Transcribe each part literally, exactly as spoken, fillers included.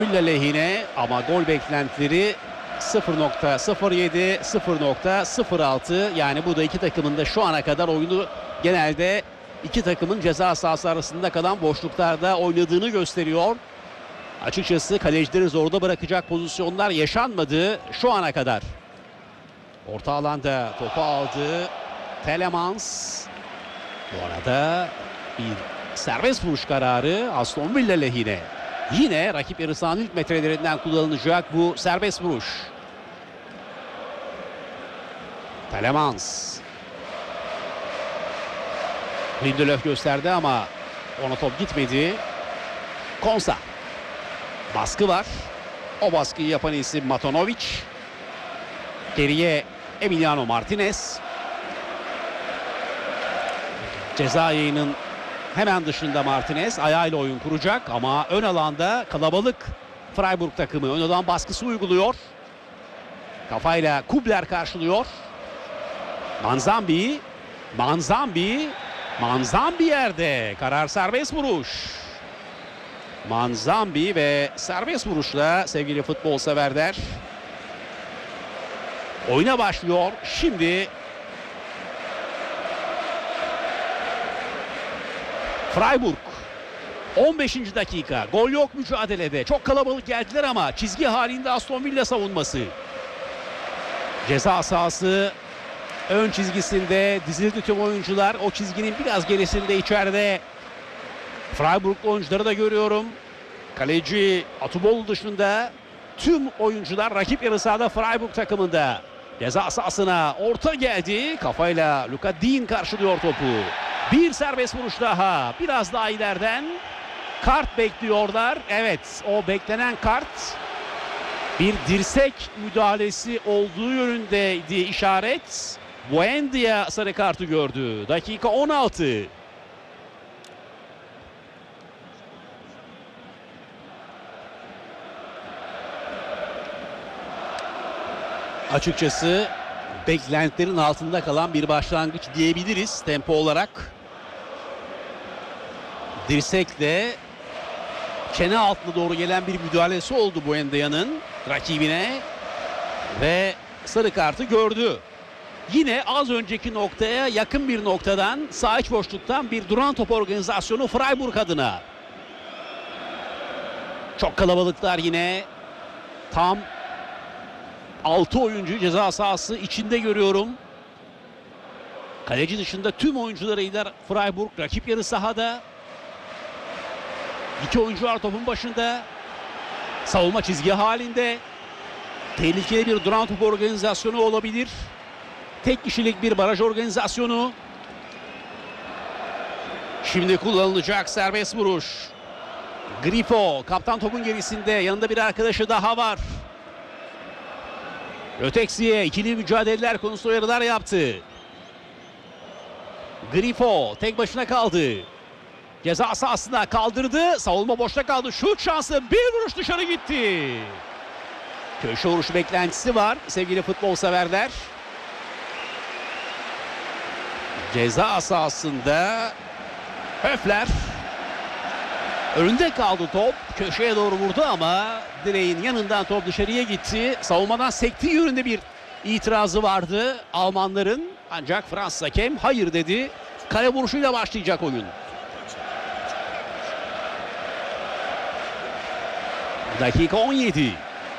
lehine ama gol beklentileri sıfır nokta sıfır yedi, sıfır nokta sıfır altı, yani bu da iki takımın da şu ana kadar oyunu genelde iki takımın ceza sahası arasında kalan boşluklarda oynadığını gösteriyor. Açıkçası kalecileri zorda bırakacak pozisyonlar yaşanmadı şu ana kadar. Orta alanda topu aldı Telemans. Bu arada bir serbest vuruş kararı Aston Villa lehine. Yine rakip yarı sahanın ilk metrelerinden kullanılacak bu serbest vuruş. Telemans. Lindelöf gösterdi ama ona top gitmedi. Konsa. Baskı var. O baskıyı yapan isim Matanovic. Geriye Emiliano Martinez. Ceza yayının hemen dışında Martinez ayağıyla oyun kuracak ama ön alanda kalabalık Freiburg takımı ön alan baskısı uyguluyor. Kafayla Kubler karşılıyor. Manzambi, Manzambi, Manzambi yerde. Karar serbest vuruş. Manzambi ve serbest vuruşla sevgili futbol severler oyuna başlıyor. Şimdi Freiburg on beşinci dakika, gol yok mücadelede. Çok kalabalık geldiler ama çizgi halinde Aston Villa savunması. Ceza sahası ön çizgisinde dizildi tüm oyuncular. O çizginin biraz gerisinde içeride Freiburg'lu oyuncuları da görüyorum. Kaleci Atubolu dışında tüm oyuncular rakip yarı sahada Freiburg takımında. Ceza sahasına orta geldi. Kafayla Luka Dean karşılıyor topu. Bir serbest vuruş daha. Biraz daha ileriden kart bekliyorlar. Evet, o beklenen kart bir dirsek müdahalesi olduğu yönündeydi işaret. Buendia sarı kartı gördü. Dakika on altı. Açıkçası beklentilerin altında kalan bir başlangıç diyebiliriz tempo olarak. Dirsekle çene altına doğru gelen bir müdahalesi oldu Buendia'nın rakibine ve sarı kartı gördü. Yine az önceki noktaya yakın bir noktadan, sağ iç boşluktan bir duran top organizasyonu Freiburg adına. Çok kalabalıklar yine. Tam altı oyuncu ceza sahası içinde görüyorum. Kaleci dışında tüm oyuncularıyla Freiburg rakip yarı sahada. İki oyuncu var topun başında. Savunma çizgi halinde. Tehlikeli bir duran top organizasyonu olabilir. Tek kişilik bir baraj organizasyonu. Şimdi kullanılacak serbest vuruş. Grifo kaptan topun gerisinde, yanında bir arkadaşı daha var. Öteksi'ye ikili mücadeleler konusunda uyarılar yaptı. Grifo tek başına kaldı. Ceza sahasına kaldırdı. Savunma boşta kaldı. Şut şansı, bir vuruş dışarı gitti. Köşe vuruşu beklentisi var sevgili futbol severler. Ceza sahasında Höfler. Önünde kaldı top. Köşeye doğru vurdu ama direğin yanından top dışarıya gitti. Savunmadan sektiği yönünde bir itirazı vardı Almanların. Ancak Fransız hakem hayır dedi. Kale vuruşuyla başlayacak oyun. Dakika on yedi.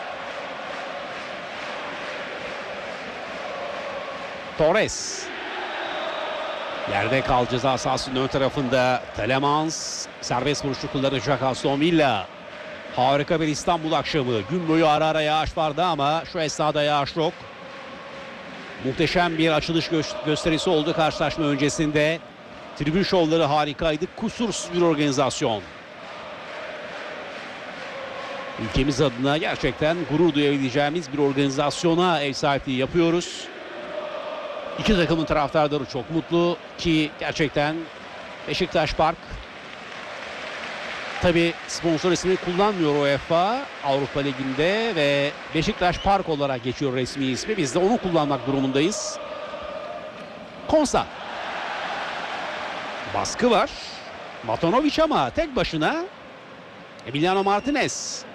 Torres. Yerde kaldı ceza sahasının ön tarafında. Telemans serbest vuruşu kullanacak Aston Villa. Harika bir İstanbul akşamı. Gün boyu ara ara yağış vardı ama şu esnada yağış yok. Muhteşem bir açılış gö gösterisi oldu karşılaşma öncesinde. Tribün şovları harikaydı. Kusursuz bir organizasyon. Ülkemiz adına gerçekten gurur duyabileceğimiz bir organizasyona ev sahipliği yapıyoruz. İki takımın taraftarları çok mutlu ki gerçekten Beşiktaş Park, tabi sponsor ismini kullanmıyor UEFA Avrupa Ligi'nde ve Beşiktaş Park olarak geçiyor resmi ismi. Biz de onu kullanmak durumundayız. Konsa. Baskı var. Matanovic ama tek başına. Emiliano Martinez.